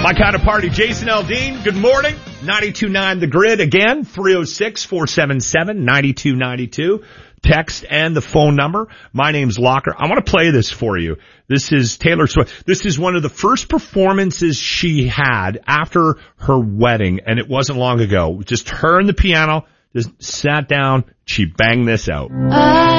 My kind of party, Jason Aldean. Good morning. 92.9 The Grid again, 306-477-9292. Text and the phone number. My name's Locker. I want to play this for you. This is Taylor Swift. This is one of the first performances she had after her wedding, and it wasn't long ago. Just her and the piano, just sat down. She banged this out.